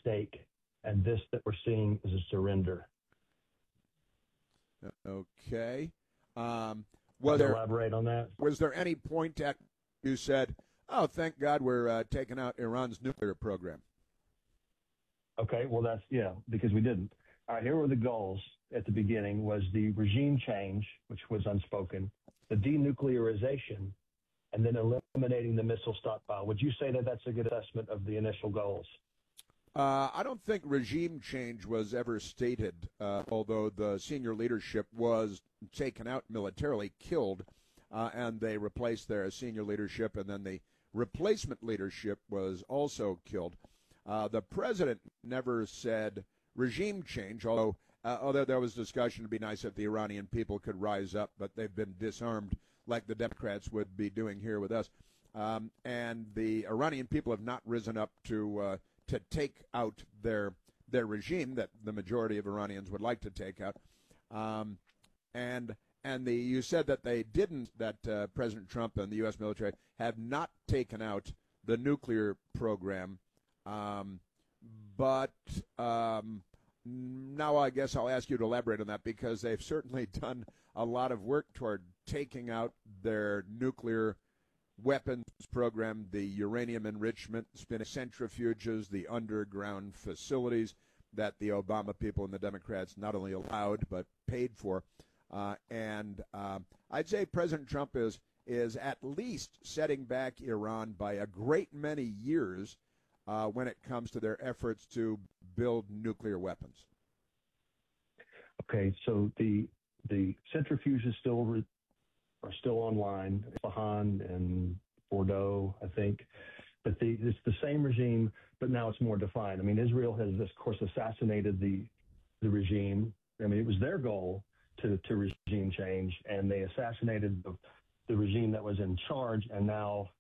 stake, and this that we're seeing is a surrender. Okay. Elaborate on that? Was there any point at you said, "Oh, thank God we're taking out Iran's nuclear program"? Okay, well because we didn't. All right, here were the goals at the beginning: was the regime change, which was unspoken, the denuclearization, and then eliminating the missile stockpile. Would you say that that's a good assessment of the initial goals? I don't think regime change was ever stated, although the senior leadership was taken out militarily, killed, and they replaced their senior leadership, and then the replacement leadership was also killed. The president never said regime change, although there was discussion, it'd be nice if the Iranian people could rise up, but they've been disarmed like the Democrats would be doing here with us. And the Iranian people have not risen up to take out their regime that the majority of Iranians would like to take out. You said that they didn't, that President Trump and the U.S. military have not taken out the nuclear program. But now I guess I'll ask you to elaborate on that, because they've certainly done a lot of work toward taking out their nuclear weapons program, the uranium enrichment, spinning centrifuges, the underground facilities that the Obama people and the Democrats not only allowed but paid for. I'd say President Trump is at least setting back Iran by a great many years when it comes to their efforts to build nuclear weapons. Okay, so the centrifuges are still online, Isfahan and Bordeaux, I think. But it's the same regime, but now it's more defined. I mean, Israel has, of course, assassinated the regime. I mean, it was their goal to regime change, and they assassinated the regime that was in charge, and now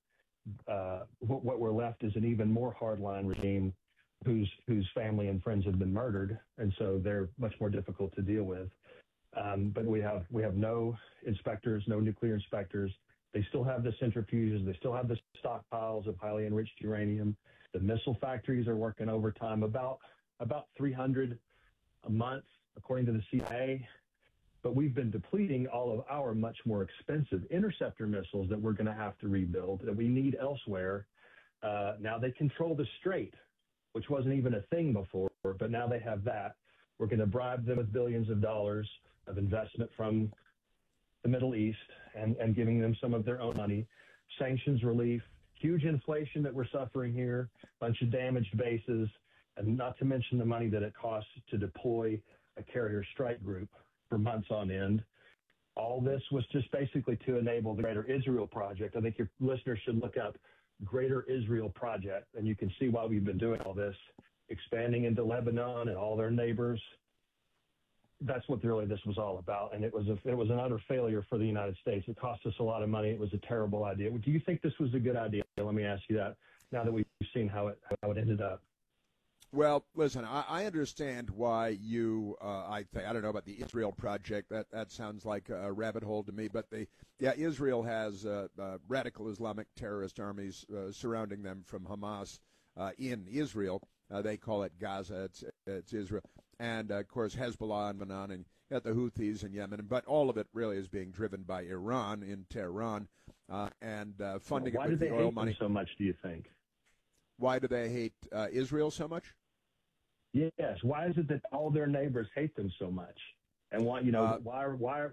what we're left is an even more hardline regime whose family and friends have been murdered, and so they're much more difficult to deal with. But we have no inspectors, no nuclear inspectors. They still have the centrifuges. They still have the stockpiles of highly enriched uranium. The missile factories are working overtime, about 300 a month, according to the CIA. But we've been depleting all of our much more expensive interceptor missiles that we're going to have to rebuild, that we need elsewhere. Now they control the Strait, which wasn't even a thing before, but now they have that. We're going to bribe them with billions of dollars of investment from the Middle East and giving them some of their own money. Sanctions relief, huge inflation that we're suffering here, bunch of damaged bases, and not to mention the money that it costs to deploy a carrier strike group for months on end. All this was just basically to enable the Greater Israel Project. I think your listeners should look up Greater Israel Project, and you can see why we've been doing all this, expanding into Lebanon and all their neighbors. That's what really this was all about, and it was an utter failure for the United States. It cost us a lot of money. It was a terrible idea. Do you think this was a good idea? Let me ask you that, now that we've seen how it ended up. Well, listen, I understand why you, I don't know about the Israel Project. That sounds like a rabbit hole to me. But Israel has radical Islamic terrorist armies surrounding them from Hamas in Israel. They call it Gaza. It's Israel. And, of course, Hezbollah in Lebanon, and you got the Houthis in Yemen. But all of it really is being driven by Iran in Tehran and funding it with the oil money. Why do they hate them so much, do you think? Why do they hate Israel so much? Yes. Why is it that all their neighbors hate them so much? And why Hezbollah,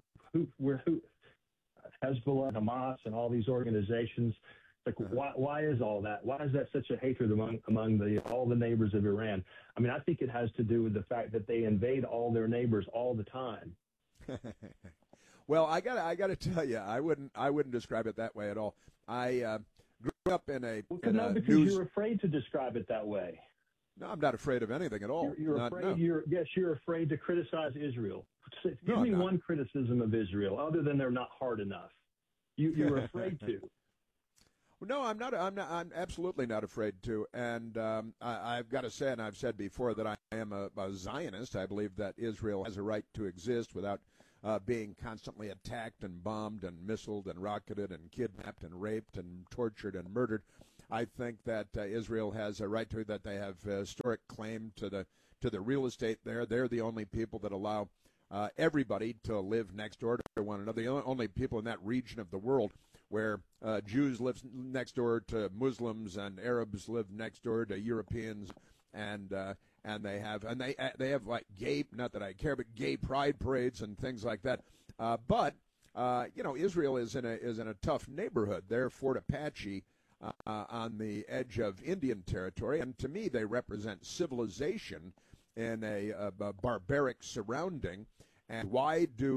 Hamas, and all these organizations, like why is all that? Why is that such a hatred among all the neighbors of Iran? I mean, I think it has to do with the fact that they invade all their neighbors all the time. Well, I got to tell you, I wouldn't describe it that way at all. I grew up in a because you're afraid to describe it that way. No, I'm not afraid of anything at all. You're afraid. No. You're afraid to criticize Israel. Give me one criticism of Israel other than they're not hard enough. You're afraid to. No, I'm not. I'm absolutely not afraid to. And I've got to say, and I've said before, that I am a Zionist. I believe that Israel has a right to exist without being constantly attacked and bombed and missiled and rocketed and kidnapped and raped and tortured and murdered. I think that Israel has a right to that. They have historic claim to the real estate there. They're the only people that allow everybody to live next door to one another. The only people in that region of the world where Jews live next door to Muslims and Arabs live next door to Europeans, and they have like gay, not that I care, but gay pride parades and things like that. But Israel is in a tough neighborhood. They're Fort Apache on the edge of Indian territory, and to me, they represent civilization in a barbaric surrounding. And why do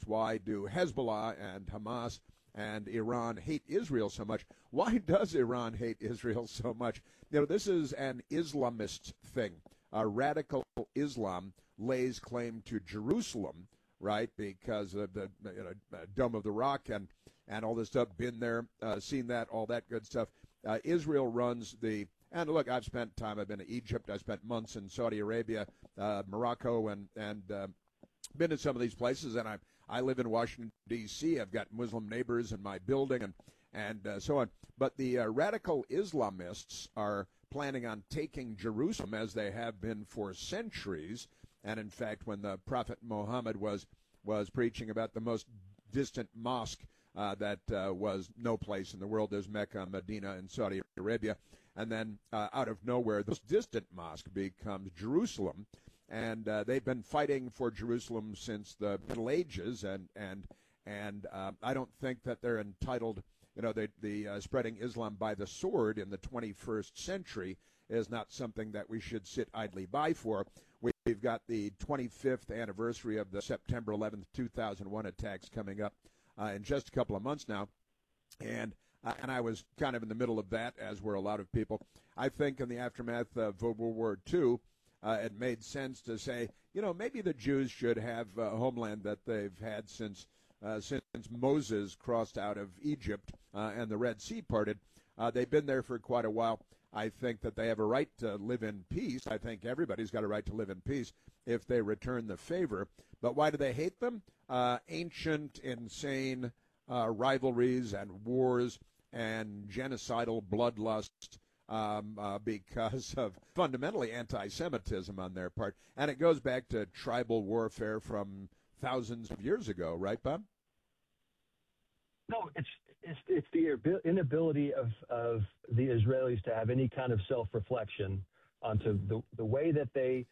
Hezbollah and Hamas and Iran hate Israel so much? Why does Iran hate Israel so much? This is an Islamist thing. Radical Islam lays claim to Jerusalem, right? Because of the Dome of the Rock and all this stuff. Been there, seen that, all that good stuff. Israel runs the. And look, I've spent time. I've been to Egypt. I spent months in Saudi Arabia, Morocco, and been to some of these places. And I live in Washington D.C. I've got Muslim neighbors in my building, and so on. But the radical Islamists are planning on taking Jerusalem, as they have been for centuries. And in fact, when the Prophet Muhammad was preaching about the most distant mosque that was no place in the world, there's Mecca, Medina, and Saudi Arabia. And then out of nowhere, this distant mosque becomes Jerusalem. And they've been fighting for Jerusalem since the Middle Ages. And I don't think that they're entitled. The spreading Islam by the sword in the 21st century is not something that we should sit idly by for. We've got the 25th anniversary of the September 11th, 2001 attacks coming up in just a couple of months now. And I was kind of in the middle of that, as were a lot of people. I think in the aftermath of World War II, it made sense to say, maybe the Jews should have a homeland that they've had since Moses crossed out of Egypt and the Red Sea parted. They've been there for quite a while. I think that they have a right to live in peace. I think everybody's got a right to live in peace if they return the favor. But why do they hate them? Ancient, insane rivalries and wars and genocidal bloodlust because of fundamentally anti-Semitism on their part. And it goes back to tribal warfare from thousands of years ago, right, Bob? No, it's the inability of the Israelis to have any kind of self-reflection onto the way that they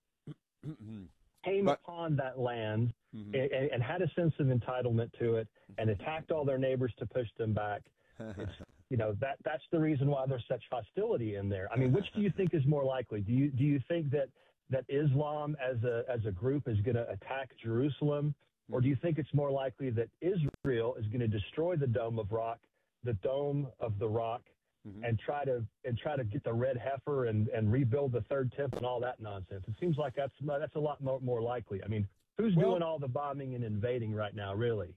came upon that land and had a sense of entitlement to it and attacked all their neighbors to push them back. That's the reason why there's such hostility in there. I mean, which do you think is more likely? Do you think that Islam as a group is going to attack Jerusalem? Or do you think it's more likely that Israel is going to destroy the Dome of the Rock, and try to get the red heifer and rebuild the third temple and all that nonsense? It seems like that's a lot more likely. I mean, who's doing all the bombing and invading right now, really?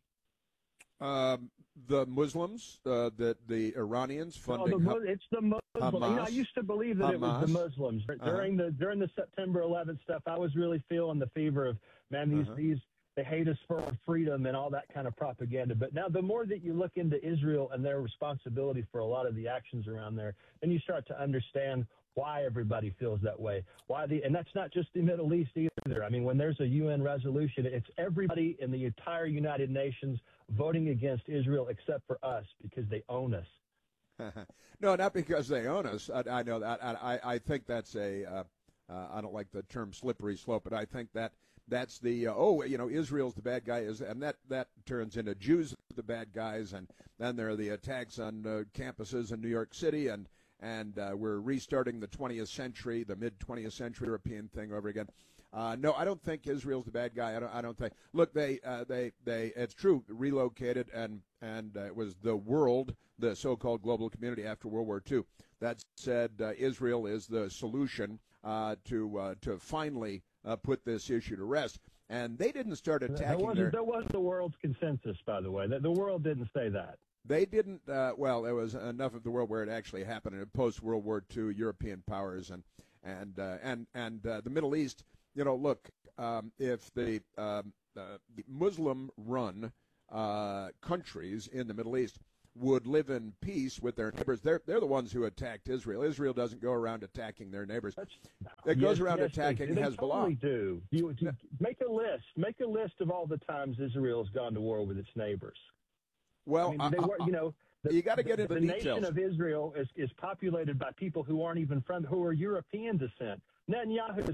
The Muslims, the Iranians funding. It's the Muslims. Hamas, I used to believe that Hamas. It was the Muslims during the September 11th stuff. I was really feeling the fever of these. They hate us for our freedom and all that kind of propaganda. But now the more that you look into Israel and their responsibility for a lot of the actions around there, then you start to understand why everybody feels that way. And that's not just the Middle East either. I mean, when there's a UN resolution, it's everybody in the entire United Nations voting against Israel except for us because they own us. No, not because they own us. I know that. I think that's I don't like the term slippery slope, but I think that's the Israel's the bad guy, and that turns into Jews the bad guys, and then there are the attacks on campuses in New York City, and we're restarting the 20th century, the mid-20th century European thing over again. No, I don't think Israel's the bad guy. I don't think. Look, they it's true, relocated, and it was the world, the so-called global community after World War II, that said Israel is the solution to finally put this issue to rest. And they didn't start attacking. There wasn't the world's consensus, by the way. The world didn't say that. They didn't. Well, there was enough of the world where it actually happened in post-World War II European powers and the Middle East. Look, if the Muslim-run countries in the Middle East would live in peace with their neighbors. They're the ones who attacked Israel. Israel doesn't go around attacking their neighbors. It goes around attacking Hezbollah. They totally do. You make a list. Make a list of all the times Israel has gone to war with its neighbors. Well, I mean, you got to get into the details. The nation of Israel is populated by people who aren't even who are European descent. Netanyahu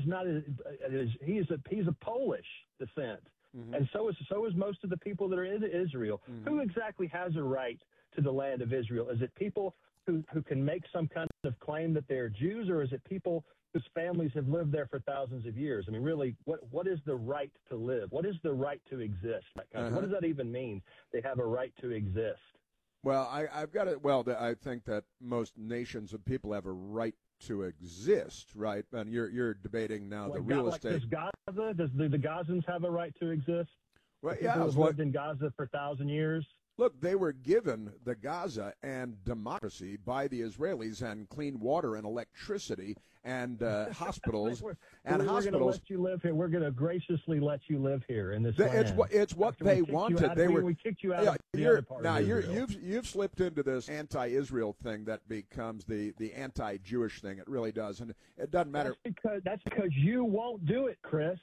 he's a Polish descent, and so is most of the people that are in Israel. Who exactly has a right to the land of Israel? Is it people who can make some kind of claim that they're Jews, or is it people whose families have lived there for thousands of years? I mean, really, what is the right to live? What is the right to exist? What does that even mean? They have a right to exist. Well, I've got it. Well, I think that most nations of people have a right to exist, right? And you're debating now the real estate. Does the Gazans have a right to exist? Well, people who have lived in Gaza for 1,000 years. Look, they were given the Gaza and democracy by the Israelis, and clean water and electricity and hospitals. We're going to let you live here. We're going to graciously let you live here in this land. It's what they wanted. We kicked you out of the other part of Israel. You've slipped into this anti-Israel thing that becomes the anti-Jewish thing. It really does, and it doesn't matter. That's because you won't do it, Chris.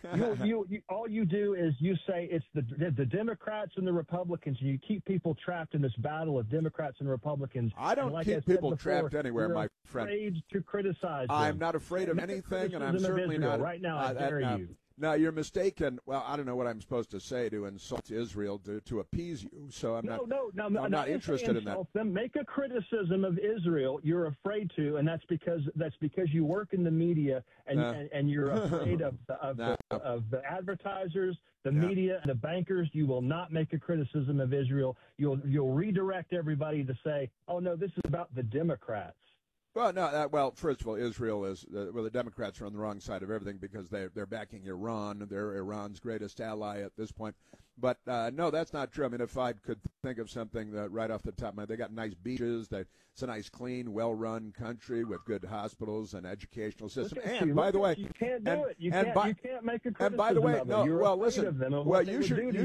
All you do is you say it's the Democrats and the Republicans, and you keep people trapped in this battle of Democrats and Republicans. I don't keep people trapped anywhere, my friend. Afraid to criticize them. I'm not afraid of anything, and I'm certainly not. Right now, I dare you. No, you're mistaken. Well, I don't know what I'm supposed to say to insult Israel to appease you. So I'm not interested in that. Them. Make a criticism of Israel. You're afraid to, and that's because you work in the media, and you're afraid of the advertisers, the media, and the bankers. You will not make a criticism of Israel. You'll redirect everybody to say, "Oh no, this is about the Democrats." Well, no. First of all, Israel is the Democrats are on the wrong side of everything because they're backing Iran. They're Iran's greatest ally at this point. But no, that's not true. I mean, if I could think of something that right off the top of my head, they got nice beaches. It's a nice, clean, well-run country with good hospitals and educational system. And by the way, you can't do it. You can't make a criticism. And by the way, no. Well, listen. You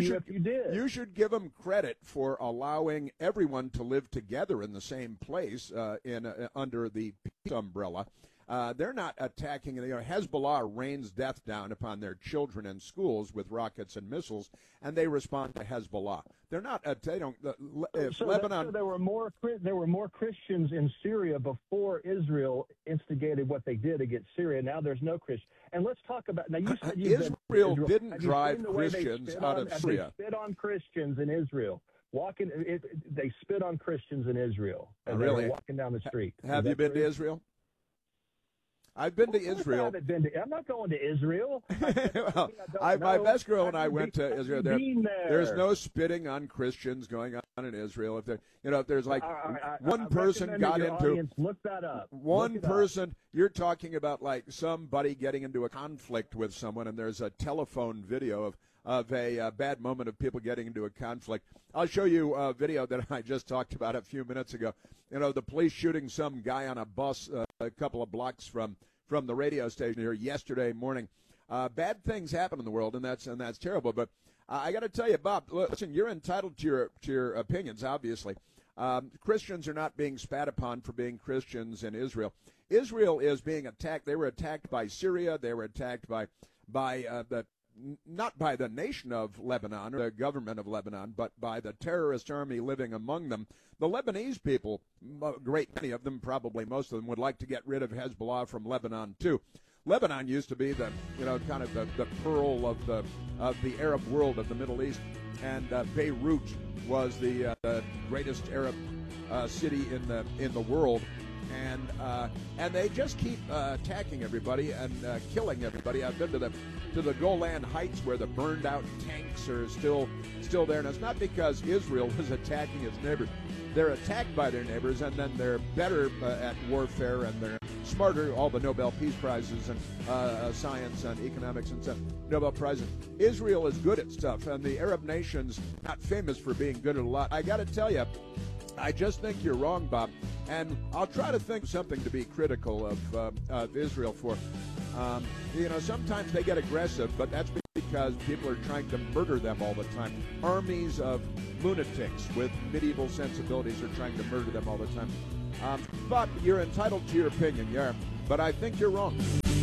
should give them credit for allowing everyone to live together in the same place under the peace umbrella. They're not attacking. Hezbollah rains death down upon their children in schools with rockets and missiles, and they respond to Hezbollah. They're not. They don't. Lebanon. There were more Christians in Syria before Israel instigated what they did against Syria. Now there's no Christian. And let's talk about now. You said Israel didn't drive Christians out of Syria. They spit on Christians in Israel. They spit on Christians in Israel. And really? They were walking down the street. Have you been to Israel? I've been to Israel. I'm not going to Israel. My best girl and I went to Israel. There's no spitting on Christians going on in Israel. If there's like one person got into, look that up. One person, you're talking about like somebody getting into a conflict with someone, and there's a telephone video of a bad moment of people getting into a conflict. I'll show you a video that I just talked about a few minutes ago. The police shooting some guy on a bus a couple of blocks from the radio station here yesterday morning. Bad things happen in the world, and that's terrible. But I got to tell you, Bob, listen, you're entitled to your opinions, obviously. Christians are not being spat upon for being Christians in Israel. Israel is being attacked. They were attacked by Syria. They were attacked by not by the nation of Lebanon or the government of Lebanon, but by the terrorist army living among them. The Lebanese people, a great many of them, probably most of them, would like to get rid of Hezbollah from Lebanon too. Lebanon used to be the kind of the pearl of the Arab world of the Middle East, and Beirut was the greatest Arab city in the world. And they just keep attacking everybody and killing everybody. I've been to the Golan Heights where the burned out tanks are still there, and it's not because Israel is attacking its neighbors. They're attacked by their neighbors, and then they're better at warfare, and they're smarter. All the Nobel Peace Prizes and science and economics and stuff, Nobel Prizes. Israel is good at stuff, and the Arab nations not famous for being good at a lot. I got to tell you, I just think you're wrong, Bob, and I'll try to think of something to be critical of Israel for. Sometimes they get aggressive, but that's because people are trying to murder them all the time. Armies of lunatics with medieval sensibilities are trying to murder them all the time. But you're entitled to your opinion, yeah. But I think you're wrong.